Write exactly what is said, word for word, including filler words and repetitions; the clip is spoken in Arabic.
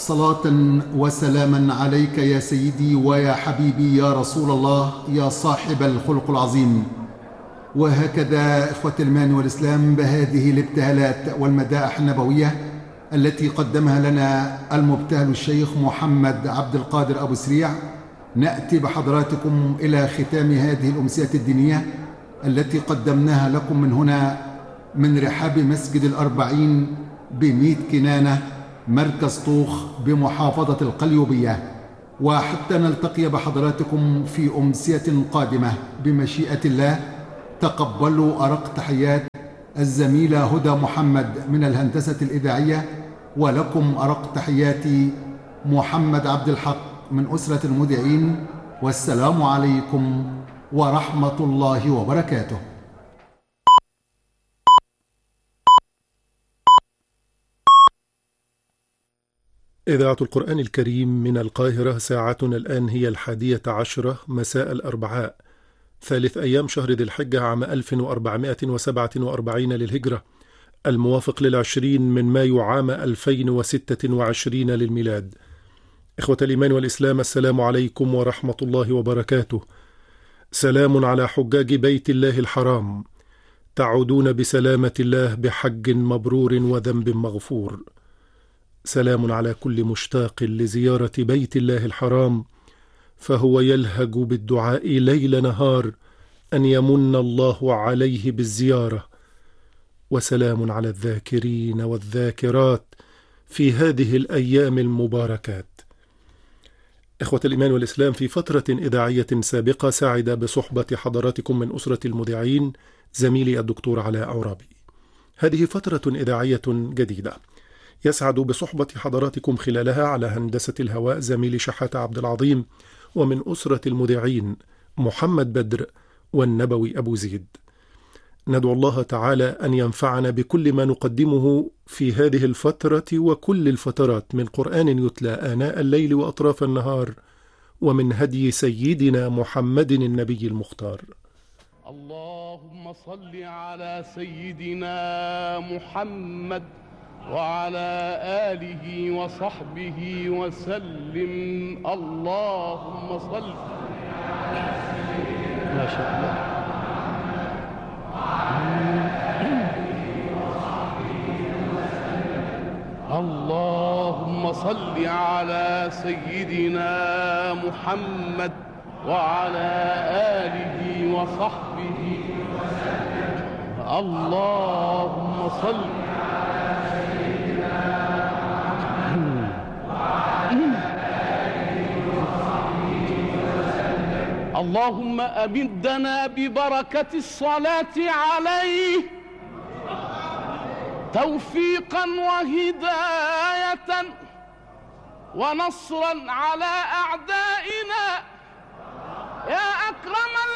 صلاة وسلاما عليك يا سيدي ويا حبيبي يا رسول الله يا صاحب الخلق العظيم. وهكذا إخوة الإيمان والإسلام، بهذه الابتهالات والمدائح النبوية التي قدمها لنا المبتهل الشيخ محمد عبد القادر أبو سريع، نأتي بحضراتكم إلى ختام هذه الأمسية الدينية التي قدمناها لكم من هنا من رحاب مسجد الأربعين بميت كنانة، مركز طوخ بمحافظة القليوبية. وحتى نلتقي بحضراتكم في أمسية قادمة بمشيئة الله، تقبلوا أرق تحيات الزميلة هدى محمد من الهندسة الإذاعية، ولكم أرق تحياتي محمد عبد الحق من أسرة المذيعين. والسلام عليكم ورحمة الله وبركاته. إذاعة القرآن الكريم من القاهرة، ساعتنا الآن هي الحادية عشرة مساء الأربعاء، ثالث أيام شهر ذي الحجة عام ألف وأربعمائة وسبعة وأربعين للهجرة، الموافق للعشرين من مايو عام ألفين وستة وعشرين للميلاد. إخوة الإيمان والإسلام، السلام عليكم ورحمة الله وبركاته. سلام على حجاج بيت الله الحرام، تعودون بسلامة الله بحج مبرور وذنب مغفور. سلام على كل مشتاق لزيارة بيت الله الحرام، فهو يلهج بالدعاء ليل نهار أن يمن الله عليه بالزيارة. وسلام على الذاكرين والذاكرات في هذه الأيام المباركات. إخوة الإيمان والإسلام، في فترة إذاعية سابقة سعد بصحبة حضراتكم من أسرة المذيعين زميلي الدكتور علاء عرابي. هذه فترة إذاعية جديدة يسعد بصحبة حضراتكم خلالها على هندسة الهواء زميلي شحات عبد العظيم، ومن أسرة المذيعين محمد بدر والنبوي أبو زيد. ندعو الله تعالى أن ينفعنا بكل ما نقدمه في هذه الفترة وكل الفترات من قرآن يتلى آناء الليل وأطراف النهار، ومن هدي سيدنا محمد النبي المختار. اللهم صل على سيدنا محمد وعلى آله وصحبه وسلم. اللهم صل ما شاء الله. اللهم صل على سيدنا محمد وعلى آله وصحبه وسلم. اللهم صل اللهم أمدنا ببركة الصلاة عليه توفيقا وهداية ونصرا على أعدائنا يا أكرم